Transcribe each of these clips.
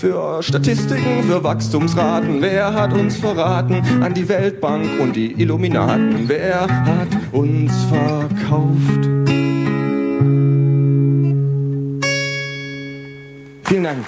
Für Statistiken, für Wachstumsraten, wer hat uns verraten? An die Weltbank und die Illuminaten, wer hat uns verkauft? Vielen Dank.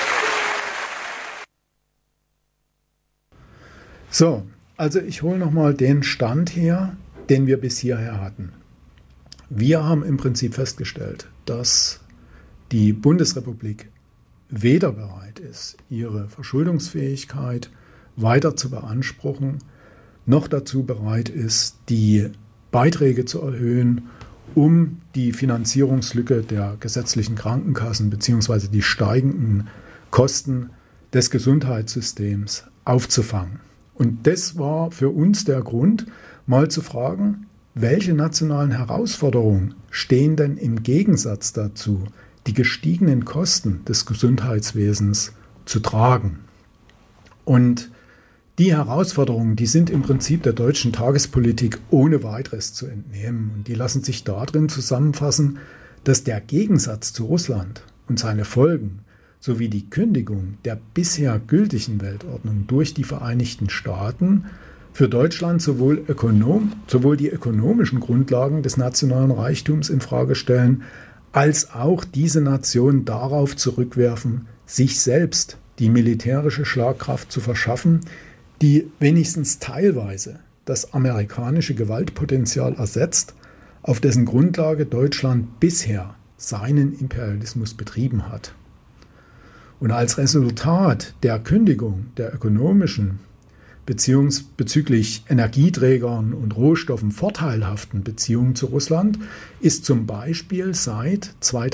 So, also ich hole nochmal den Stand her, den wir bis hierher hatten. Wir haben im Prinzip festgestellt, dass die Bundesrepublik weder bereit ist, ihre Verschuldungsfähigkeit weiter zu beanspruchen, noch dazu bereit ist, die Beiträge zu erhöhen, um die Finanzierungslücke der gesetzlichen Krankenkassen bzw. die steigenden Kosten des Gesundheitssystems aufzufangen. Und das war für uns der Grund, mal zu fragen, welche nationalen Herausforderungen stehen denn im Gegensatz dazu, die gestiegenen Kosten des Gesundheitswesens zu tragen. Und die Herausforderungen, die sind im Prinzip der deutschen Tagespolitik ohne weiteres zu entnehmen. Und die lassen sich darin zusammenfassen, dass der Gegensatz zu Russland und seine Folgen sowie die Kündigung der bisher gültigen Weltordnung durch die Vereinigten Staaten für Deutschland sowohl die ökonomischen Grundlagen des nationalen Reichtums in Frage stellen, als auch diese Nation darauf zurückwerfen, sich selbst die militärische Schlagkraft zu verschaffen, die wenigstens teilweise das amerikanische Gewaltpotenzial ersetzt, auf dessen Grundlage Deutschland bisher seinen Imperialismus betrieben hat. Und als Resultat der Kündigung der ökonomischen bezüglich Energieträgern und Rohstoffen vorteilhaften Beziehungen zu Russland ist zum Beispiel seit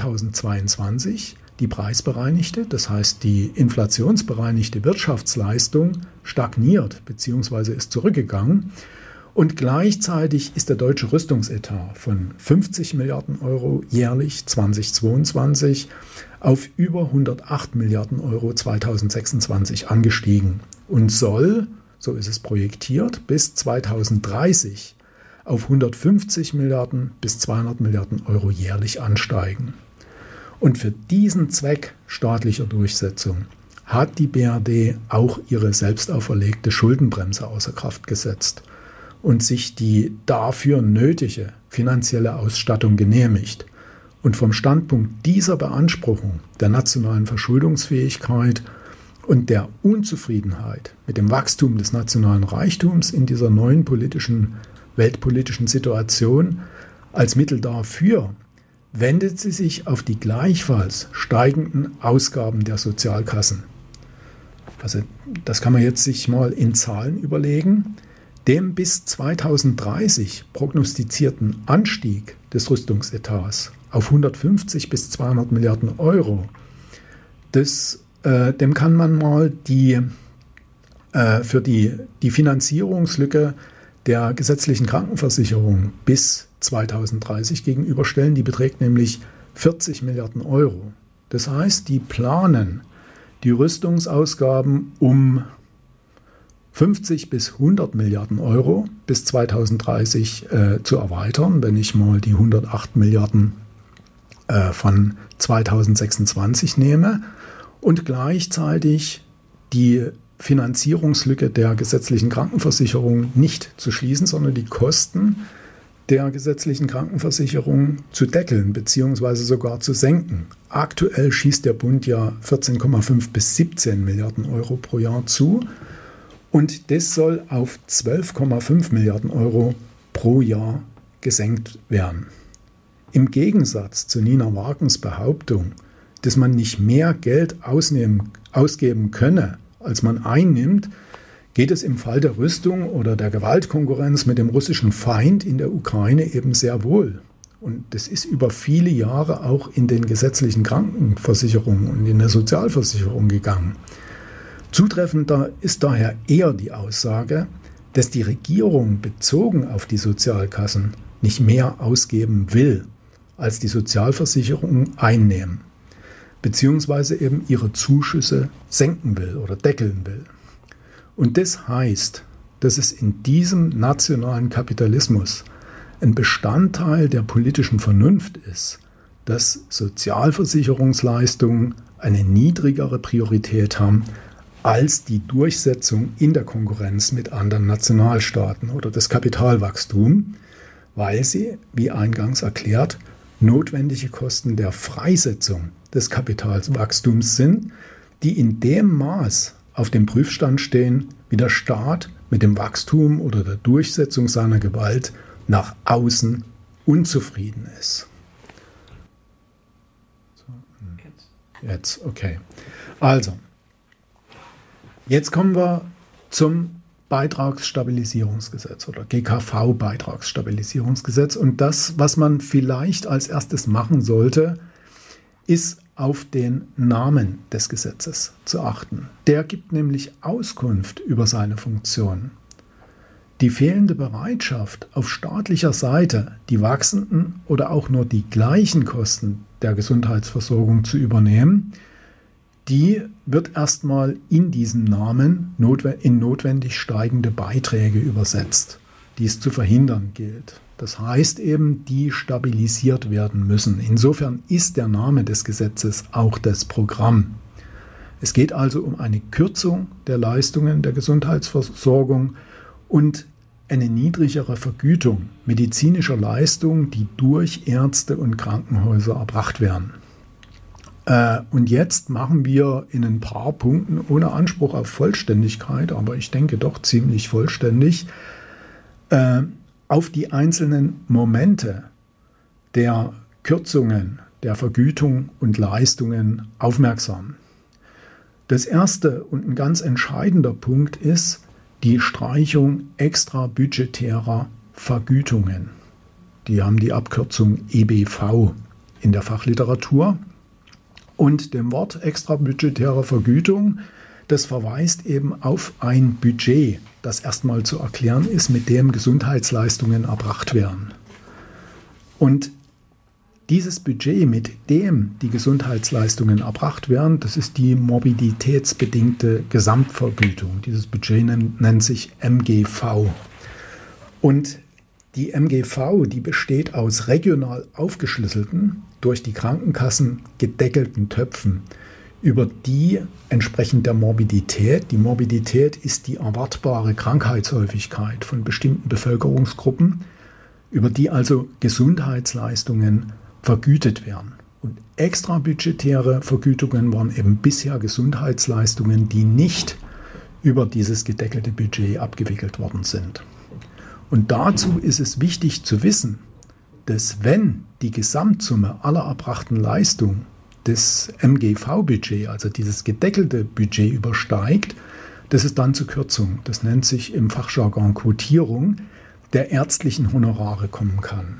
2022 die preisbereinigte, das heißt die inflationsbereinigte Wirtschaftsleistung stagniert bzw. ist zurückgegangen. Und gleichzeitig ist der deutsche Rüstungsetat von 50 Milliarden Euro jährlich 2022 auf über 108 Milliarden Euro 2026 angestiegen und soll, so ist es projektiert, bis 2030 auf 150 Milliarden bis 200 Milliarden Euro jährlich ansteigen. Und für diesen Zweck staatlicher Durchsetzung hat die BRD auch ihre selbst auferlegte Schuldenbremse außer Kraft gesetzt und sich die dafür nötige finanzielle Ausstattung genehmigt. Und vom Standpunkt dieser Beanspruchung der nationalen Verschuldungsfähigkeit und der Unzufriedenheit mit dem Wachstum des nationalen Reichtums in dieser neuen weltpolitischen Situation als Mittel dafür wendet sie sich auf die gleichfalls steigenden Ausgaben der Sozialkassen. Also das kann man jetzt sich mal in Zahlen überlegen. Dem bis 2030 prognostizierten Anstieg des Rüstungsetats auf 150 bis 200 Milliarden Euro, dem kann man mal für die Finanzierungslücke der gesetzlichen Krankenversicherung bis 2030 gegenüberstellen. Die beträgt nämlich 40 Milliarden Euro. Das heißt, die planen die Rüstungsausgaben um 50 bis 100 Milliarden Euro bis 2030 zu erweitern, wenn ich mal die 108 Milliarden von 2026 nehme und gleichzeitig die Finanzierungslücke der gesetzlichen Krankenversicherung nicht zu schließen, sondern die Kosten der gesetzlichen Krankenversicherung zu deckeln bzw. sogar zu senken. Aktuell schießt der Bund ja 14,5 bis 17 Milliarden Euro pro Jahr zu und das soll auf 12,5 Milliarden Euro pro Jahr gesenkt werden. Im Gegensatz zu Nina Wagens Behauptung, dass man nicht mehr Geld ausgeben könne, als man einnimmt, geht es im Fall der Rüstung oder der Gewaltkonkurrenz mit dem russischen Feind in der Ukraine eben sehr wohl. Und das ist über viele Jahre auch in den gesetzlichen Krankenversicherungen und in der Sozialversicherung gegangen. Zutreffender ist daher eher die Aussage, dass die Regierung bezogen auf die Sozialkassen nicht mehr ausgeben will, als die Sozialversicherungen einnehmen, beziehungsweise eben ihre Zuschüsse senken will oder deckeln will. Und das heißt, dass es in diesem nationalen Kapitalismus ein Bestandteil der politischen Vernunft ist, dass Sozialversicherungsleistungen eine niedrigere Priorität haben als die Durchsetzung in der Konkurrenz mit anderen Nationalstaaten oder das Kapitalwachstum, weil sie, wie eingangs erklärt, notwendige Kosten der Freisetzung des Kapitalwachstums sind, die in dem Maß auf dem Prüfstand stehen, wie der Staat mit dem Wachstum oder der Durchsetzung seiner Gewalt nach außen unzufrieden ist. Jetzt, okay. Also, jetzt kommen wir zum Beitragsstabilisierungsgesetz oder GKV-Beitragsstabilisierungsgesetz. Und das, was man vielleicht als erstes machen sollte, ist auf den Namen des Gesetzes zu achten. Der gibt nämlich Auskunft über seine Funktion. Die fehlende Bereitschaft auf staatlicher Seite, die wachsenden oder auch nur die gleichen Kosten der Gesundheitsversorgung zu übernehmen, die wird erstmal in diesem Namen in notwendig steigende Beiträge übersetzt, die es zu verhindern gilt. Das heißt eben, die stabilisiert werden müssen. Insofern ist der Name des Gesetzes auch das Programm. Es geht also um eine Kürzung der Leistungen der Gesundheitsversorgung und eine niedrigere Vergütung medizinischer Leistungen, die durch Ärzte und Krankenhäuser erbracht werden. Und jetzt machen wir in ein paar Punkten, ohne Anspruch auf Vollständigkeit, aber ich denke doch ziemlich vollständig, auf die einzelnen Momente der Kürzungen, der Vergütung und Leistungen aufmerksam. Das erste und ein ganz entscheidender Punkt ist die Streichung extrabudgetärer Vergütungen. Die haben die Abkürzung EBV in der Fachliteratur. Und dem Wort extrabudgetäre Vergütung, das verweist eben auf ein Budget, das erstmal zu erklären ist, mit dem Gesundheitsleistungen erbracht werden. Und dieses Budget, mit dem die Gesundheitsleistungen erbracht werden, das ist die morbiditätsbedingte Gesamtvergütung. Dieses Budget nennt sich MGV. Und die MGV, die besteht aus regional aufgeschlüsselten, durch die Krankenkassen gedeckelten Töpfen, über die entsprechend der Morbidität, die Morbidität ist die erwartbare Krankheitshäufigkeit von bestimmten Bevölkerungsgruppen, über die also Gesundheitsleistungen vergütet werden. Und extrabudgetäre Vergütungen waren eben bisher Gesundheitsleistungen, die nicht über dieses gedeckelte Budget abgewickelt worden sind. Und dazu ist es wichtig zu wissen, dass wenn die Gesamtsumme aller erbrachten Leistungen das MGV-Budget, also dieses gedeckelte Budget übersteigt, dass es dann zu Kürzungen, das nennt sich im Fachjargon Quotierung, der ärztlichen Honorare kommen kann.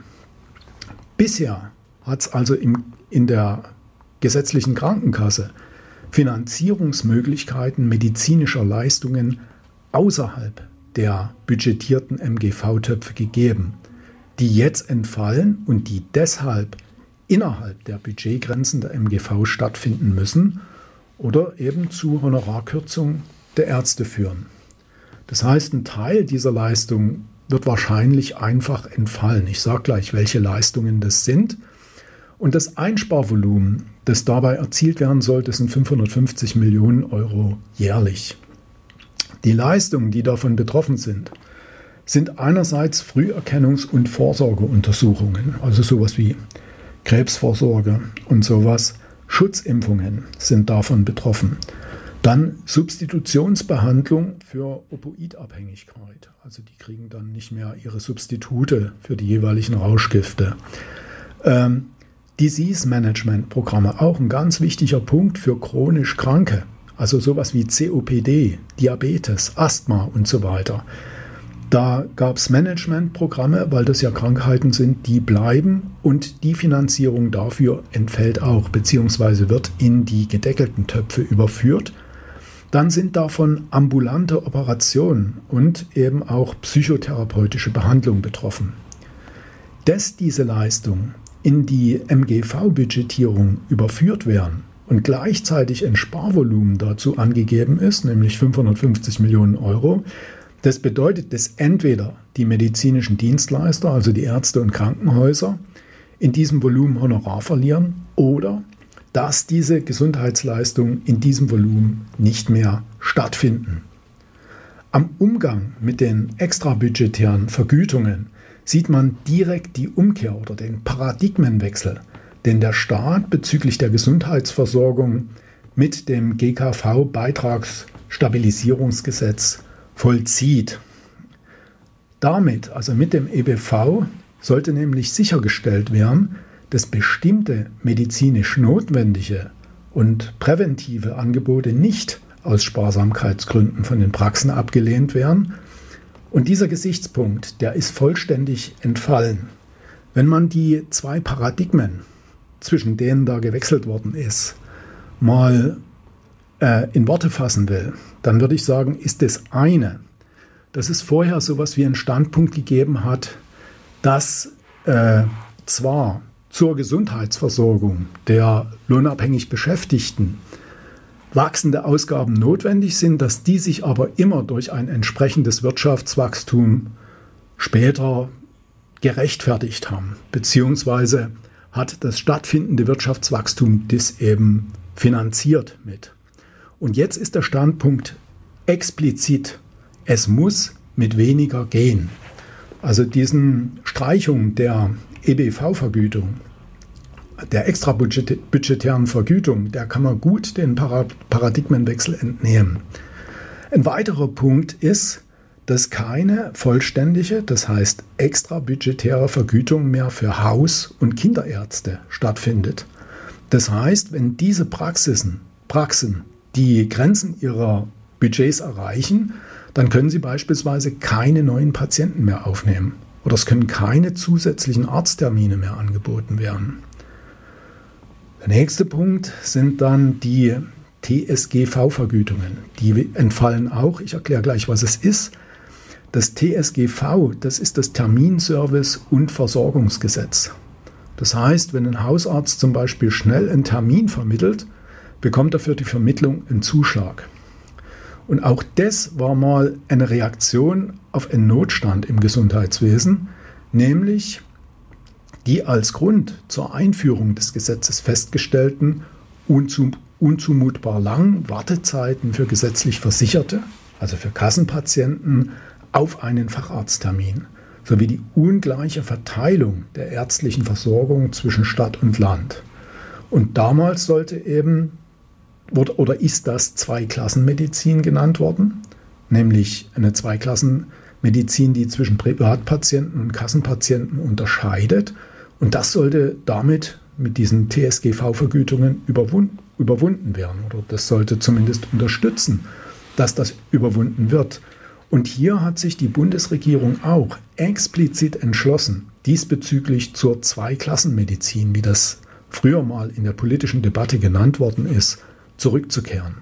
Bisher hat es also in der gesetzlichen Krankenkasse Finanzierungsmöglichkeiten medizinischer Leistungen außerhalb der budgetierten MGV-Töpfe gegeben, die jetzt entfallen und die deshalb innerhalb der Budgetgrenzen der MGV stattfinden müssen oder eben zu Honorarkürzungen der Ärzte führen. Das heißt, ein Teil dieser Leistungen wird wahrscheinlich einfach entfallen. Ich sage gleich, welche Leistungen das sind. Und das Einsparvolumen, das dabei erzielt werden soll, das sind 550 Millionen Euro jährlich. Die Leistungen, die davon betroffen sind einerseits Früherkennungs- und Vorsorgeuntersuchungen, also sowas wie Krebsvorsorge und sowas. Schutzimpfungen sind davon betroffen. Dann Substitutionsbehandlung für Opioidabhängigkeit. Also die kriegen dann nicht mehr ihre Substitute für die jeweiligen Rauschgifte. Disease-Management-Programme, auch ein ganz wichtiger Punkt für chronisch Kranke. Also sowas wie COPD, Diabetes, Asthma und so weiter. Da gab es Managementprogramme, weil das ja Krankheiten sind, die bleiben und die Finanzierung dafür entfällt auch, beziehungsweise wird in die gedeckelten Töpfe überführt. Dann sind davon ambulante Operationen und eben auch psychotherapeutische Behandlung betroffen. Dass diese Leistungen in die MGV-Budgetierung überführt werden und gleichzeitig ein Sparvolumen dazu angegeben ist, nämlich 550 Millionen Euro, das bedeutet, dass entweder die medizinischen Dienstleister, also die Ärzte und Krankenhäuser, in diesem Volumen Honorar verlieren oder dass diese Gesundheitsleistungen in diesem Volumen nicht mehr stattfinden. Am Umgang mit den extrabudgetären Vergütungen sieht man direkt die Umkehr oder den Paradigmenwechsel, den der Staat bezüglich der Gesundheitsversorgung mit dem GKV-Beitragsstabilisierungsgesetz vollzieht. Damit, also mit dem EBV, sollte nämlich sichergestellt werden, dass bestimmte medizinisch notwendige und präventive Angebote nicht aus Sparsamkeitsgründen von den Praxen abgelehnt werden. Und dieser Gesichtspunkt, der ist vollständig entfallen. Wenn man die zwei Paradigmen, zwischen denen da gewechselt worden ist, mal in Worte fassen will, dann würde ich sagen, ist das eine, dass es vorher sowas wie einen Standpunkt gegeben hat, dass zwar zur Gesundheitsversorgung der lohnabhängig Beschäftigten wachsende Ausgaben notwendig sind, dass die sich aber immer durch ein entsprechendes Wirtschaftswachstum später gerechtfertigt haben, beziehungsweise hat das stattfindende Wirtschaftswachstum das eben finanziert mit. Und jetzt ist der Standpunkt explizit, es muss mit weniger gehen. Also diesen Streichung der EBV-Vergütung, der extrabudgetären Vergütung, der kann man gut den Paradigmenwechsel entnehmen. Ein weiterer Punkt ist, dass keine vollständige, das heißt extrabudgetäre Vergütung mehr für Haus- und Kinderärzte stattfindet. Das heißt, wenn diese Praxen die Grenzen ihrer Budgets erreichen, dann können sie beispielsweise keine neuen Patienten mehr aufnehmen oder es können keine zusätzlichen Arzttermine mehr angeboten werden. Der nächste Punkt sind dann die TSGV-Vergütungen. Die entfallen auch. Ich erkläre gleich, was es ist. Das TSGV, das ist das Terminservice- und Versorgungsgesetz. Das heißt, wenn ein Hausarzt zum Beispiel schnell einen Termin vermittelt, bekommt er für die Vermittlung einen Zuschlag. Und auch das war mal eine Reaktion auf einen Notstand im Gesundheitswesen, nämlich die als Grund zur Einführung des Gesetzes festgestellten unzumutbar langen Wartezeiten für gesetzlich Versicherte, also für Kassenpatienten, auf einen Facharzttermin, sowie die ungleiche Verteilung der ärztlichen Versorgung zwischen Stadt und Land. Und damals ist das Zweiklassenmedizin genannt worden, nämlich eine Zweiklassenmedizin, die zwischen Privatpatienten und Kassenpatienten unterscheidet. Und das sollte damit mit diesen TSGV-Vergütungen überwunden werden. Oder das sollte zumindest unterstützen, dass das überwunden wird. Und hier hat sich die Bundesregierung auch explizit entschlossen, diesbezüglich zur Zweiklassenmedizin, wie das früher mal in der politischen Debatte genannt worden ist, zurückzukehren.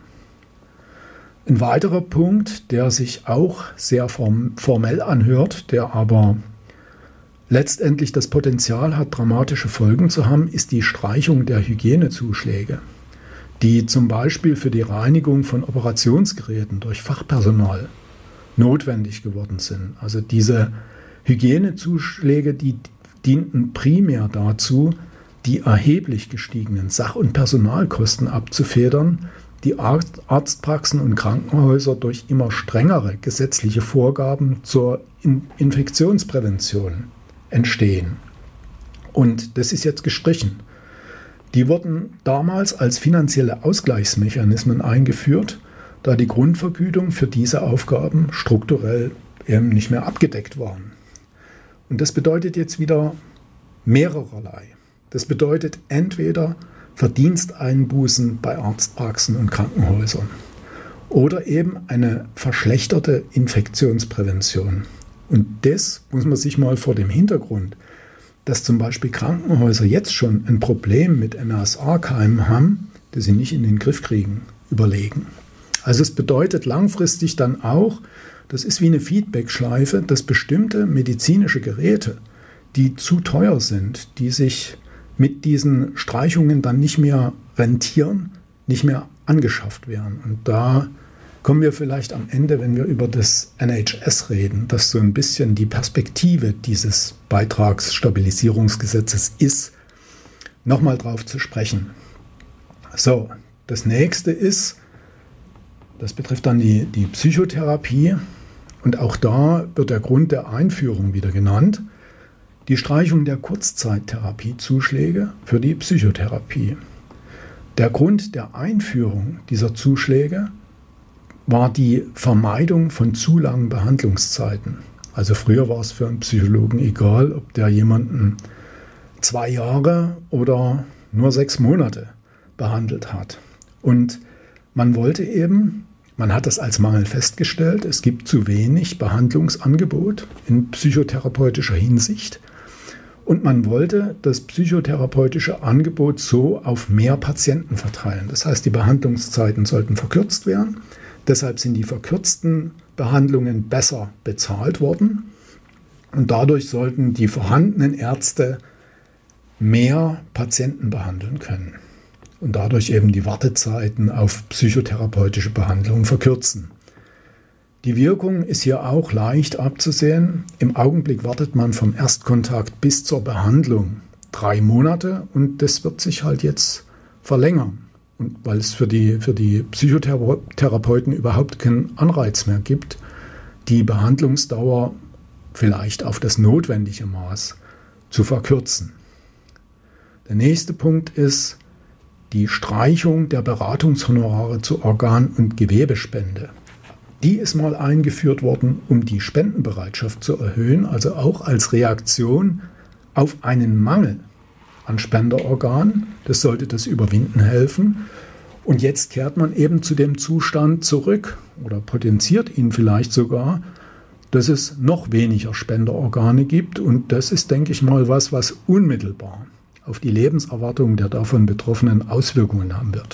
Ein weiterer Punkt, der sich auch sehr formell anhört, der aber letztendlich das Potenzial hat, dramatische Folgen zu haben, ist die Streichung der Hygienezuschläge, die zum Beispiel für die Reinigung von Operationsgeräten durch Fachpersonal notwendig geworden sind. Also diese Hygienezuschläge, die dienten primär dazu, die erheblich gestiegenen Sach- und Personalkosten abzufedern, die Arztpraxen und Krankenhäuser durch immer strengere gesetzliche Vorgaben zur Infektionsprävention entstehen. Und das ist jetzt gestrichen. Die wurden damals als finanzielle Ausgleichsmechanismen eingeführt, da die Grundvergütung für diese Aufgaben strukturell eben nicht mehr abgedeckt waren. Und das bedeutet jetzt wieder mehrererlei. Das bedeutet entweder Verdiensteinbußen bei Arztpraxen und Krankenhäusern oder eben eine verschlechterte Infektionsprävention. Und das muss man sich mal vor dem Hintergrund, dass zum Beispiel Krankenhäuser jetzt schon ein Problem mit MRSA-Keimen haben, das sie nicht in den Griff kriegen, überlegen. Also es bedeutet langfristig dann auch, das ist wie eine Feedback-Schleife, dass bestimmte medizinische Geräte, die zu teuer sind, die sich mit diesen Streichungen dann nicht mehr rentieren, nicht mehr angeschafft werden. Und da kommen wir vielleicht am Ende, wenn wir über das NHS reden, dass so ein bisschen die Perspektive dieses Beitragsstabilisierungsgesetzes ist, nochmal drauf zu sprechen. So, das nächste ist, das betrifft dann die Psychotherapie, und auch da wird der Grund der Einführung wieder genannt, die Streichung der Kurzzeittherapiezusschläge für die Psychotherapie. Der Grund der Einführung dieser Zuschläge war die Vermeidung von zu langen Behandlungszeiten. Also früher war es für einen Psychologen egal, ob der jemanden 2 Jahre oder nur 6 Monate behandelt hat. Und man hat das als Mangel festgestellt, es gibt zu wenig Behandlungsangebot in psychotherapeutischer Hinsicht. Und man wollte das psychotherapeutische Angebot so auf mehr Patienten verteilen. Das heißt, die Behandlungszeiten sollten verkürzt werden. Deshalb sind die verkürzten Behandlungen besser bezahlt worden. Und dadurch sollten die vorhandenen Ärzte mehr Patienten behandeln können. Und dadurch eben die Wartezeiten auf psychotherapeutische Behandlungen verkürzen. Die Wirkung ist hier auch leicht abzusehen. Im Augenblick wartet man vom Erstkontakt bis zur Behandlung 3 Monate und das wird sich halt jetzt verlängern. Und weil es für die Psychotherapeuten überhaupt keinen Anreiz mehr gibt, die Behandlungsdauer vielleicht auf das notwendige Maß zu verkürzen. Der nächste Punkt ist die Streichung der Beratungshonorare zur Organ- und Gewebespende. Die ist mal eingeführt worden, um die Spendenbereitschaft zu erhöhen, also auch als Reaktion auf einen Mangel an Spenderorganen. Das sollte das Überwinden helfen. Und jetzt kehrt man eben zu dem Zustand zurück oder potenziert ihn vielleicht sogar, dass es noch weniger Spenderorgane gibt. Und das ist, denke ich mal, was unmittelbar auf die Lebenserwartung der davon Betroffenen Auswirkungen haben wird.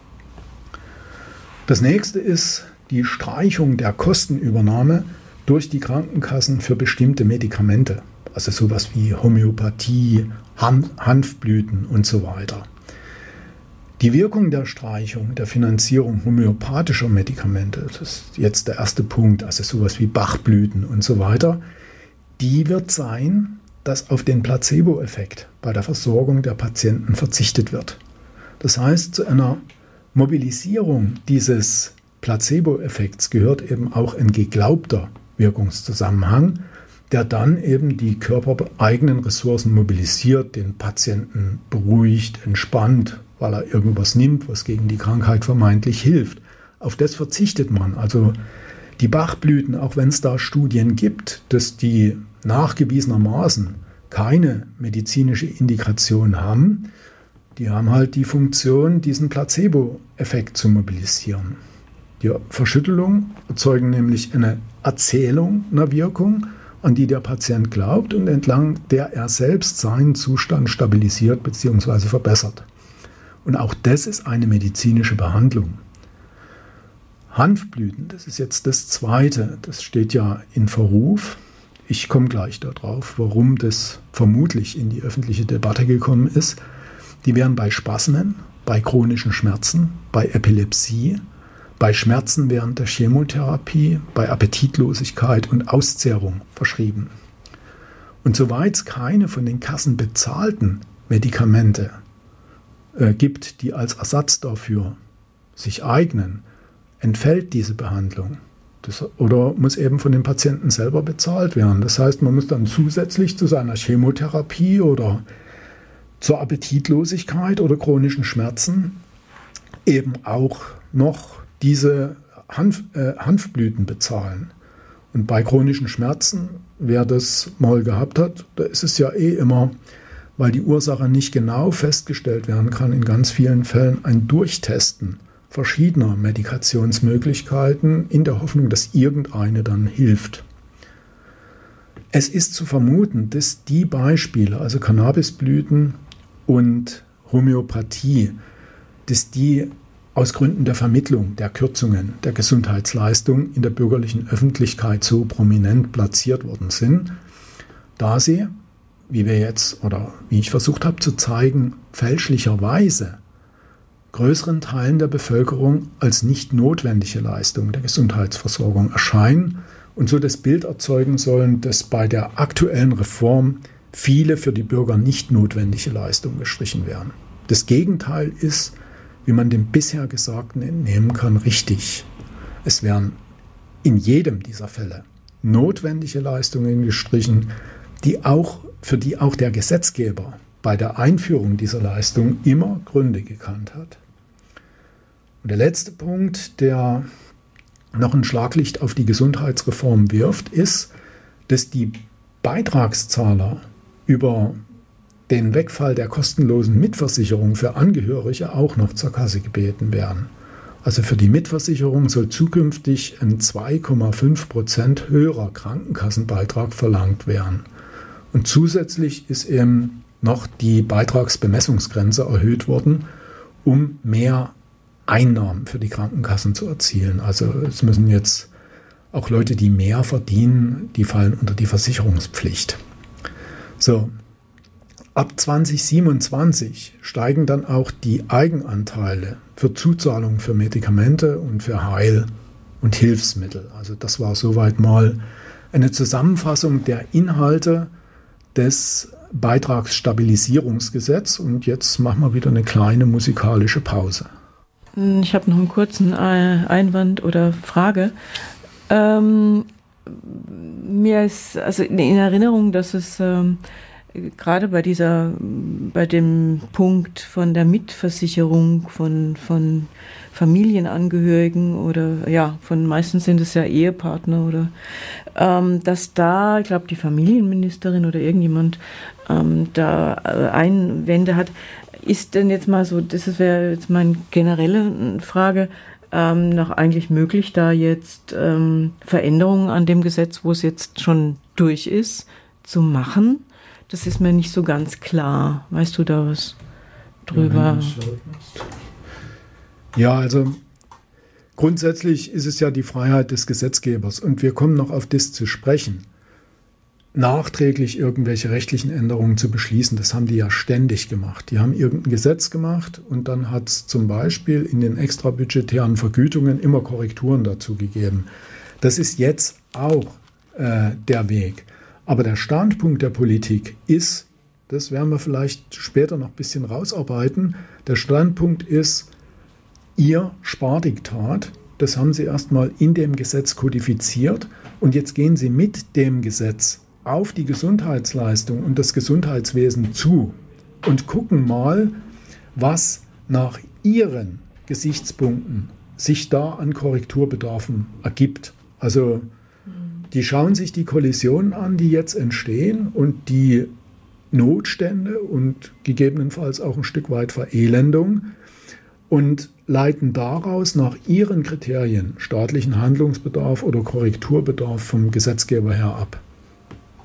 Das nächste ist die Streichung der Kostenübernahme durch die Krankenkassen für bestimmte Medikamente, also sowas wie Homöopathie, Hanfblüten und so weiter. Die Wirkung der Streichung der Finanzierung homöopathischer Medikamente, das ist jetzt der erste Punkt, also sowas wie Bachblüten und so weiter, die wird sein, dass auf den Placebo-Effekt bei der Versorgung der Patienten verzichtet wird. Das heißt, zu einer Mobilisierung dieses Placebo-Effekts gehört eben auch ein geglaubter Wirkungszusammenhang, der dann eben die körpereigenen Ressourcen mobilisiert, den Patienten beruhigt, entspannt, weil er irgendwas nimmt, was gegen die Krankheit vermeintlich hilft. Auf das verzichtet man. Also die Bachblüten, auch wenn es da Studien gibt, dass die nachgewiesenermaßen keine medizinische Indikation haben, die haben halt die Funktion, diesen Placebo-Effekt zu mobilisieren. Die Verschüttelung erzeugen nämlich eine Erzählung einer Wirkung, an die der Patient glaubt und entlang der er selbst seinen Zustand stabilisiert bzw. verbessert. Und auch das ist eine medizinische Behandlung. Hanfblüten, das ist jetzt das Zweite, das steht ja in Verruf. Ich komme gleich darauf, warum das vermutlich in die öffentliche Debatte gekommen ist. Die werden bei Spasmen, bei chronischen Schmerzen, bei Epilepsie, bei Schmerzen während der Chemotherapie, bei Appetitlosigkeit und Auszehrung verschrieben. Und soweit es keine von den Kassen bezahlten Medikamente gibt, die als Ersatz dafür sich eignen, entfällt diese Behandlung. Oder muss eben von dem Patienten selber bezahlt werden. Das heißt, man muss dann zusätzlich zu seiner Chemotherapie oder zur Appetitlosigkeit oder chronischen Schmerzen eben auch noch diese Hanfblüten bezahlen. Und bei chronischen Schmerzen, wer das mal gehabt hat, da ist es ja immer, weil die Ursache nicht genau festgestellt werden kann, in ganz vielen Fällen ein Durchtesten verschiedener Medikationsmöglichkeiten in der Hoffnung, dass irgendeine dann hilft. Es ist zu vermuten, dass die Beispiele, also Cannabisblüten und Homöopathie, dass die aus Gründen der Vermittlung der Kürzungen der Gesundheitsleistung in der bürgerlichen Öffentlichkeit so prominent platziert worden sind, da sie, wie ich versucht habe zu zeigen, fälschlicherweise größeren Teilen der Bevölkerung als nicht notwendige Leistung der Gesundheitsversorgung erscheinen und so das Bild erzeugen sollen, dass bei der aktuellen Reform viele für die Bürger nicht notwendige Leistungen gestrichen werden. Das Gegenteil ist wie man dem bisher Gesagten entnehmen kann, richtig. Es werden in jedem dieser Fälle notwendige Leistungen gestrichen, für die auch der Gesetzgeber bei der Einführung dieser Leistung immer Gründe gekannt hat. Und der letzte Punkt, der noch ein Schlaglicht auf die Gesundheitsreform wirft, ist, dass die Beitragszahler über den Wegfall der kostenlosen Mitversicherung für Angehörige auch noch zur Kasse gebeten werden. Also für die Mitversicherung soll zukünftig ein 2,5% höherer Krankenkassenbeitrag verlangt werden. Und zusätzlich ist eben noch die Beitragsbemessungsgrenze erhöht worden, um mehr Einnahmen für die Krankenkassen zu erzielen. Also es müssen jetzt auch Leute, die mehr verdienen, die fallen unter die Versicherungspflicht. So, ab 2027 steigen dann auch die Eigenanteile für Zuzahlungen für Medikamente und für Heil- und Hilfsmittel. Also das war soweit mal eine Zusammenfassung der Inhalte des Beitragsstabilisierungsgesetzes. Und jetzt machen wir wieder eine kleine musikalische Pause. Ich habe noch einen kurzen Einwand oder Frage. Mir ist also in Erinnerung, dass es gerade bei dem Punkt von der Mitversicherung von Familienangehörigen oder ja, meistens sind es ja Ehepartner oder dass da, ich glaube, die Familienministerin oder irgendjemand da Einwände hat. Ist denn jetzt mal so, das wäre jetzt meine generelle Frage, noch eigentlich möglich, da jetzt Veränderungen an dem Gesetz, wo es jetzt schon durch ist, zu machen? Das ist mir nicht so ganz klar. Weißt du da was drüber? Ja, also grundsätzlich ist es ja die Freiheit des Gesetzgebers und wir kommen noch auf das zu sprechen. Nachträglich irgendwelche rechtlichen Änderungen zu beschließen, das haben die ja ständig gemacht. Die haben irgendein Gesetz gemacht und dann hat es zum Beispiel in den extrabudgetären Vergütungen immer Korrekturen dazu gegeben. Das ist jetzt auch der Weg. Aber der Standpunkt der Politik ist, das werden wir vielleicht später noch ein bisschen rausarbeiten, der Standpunkt ist, ihr Spardiktat, das haben sie erstmal in dem Gesetz kodifiziert und jetzt gehen sie mit dem Gesetz auf die Gesundheitsleistung und das Gesundheitswesen zu und gucken mal, was nach ihren Gesichtspunkten sich da an Korrekturbedarfen ergibt. Also die schauen sich die Kollisionen an, die jetzt entstehen und die Notstände und gegebenenfalls auch ein Stück weit Verelendung und leiten daraus nach ihren Kriterien staatlichen Handlungsbedarf oder Korrekturbedarf vom Gesetzgeber her ab.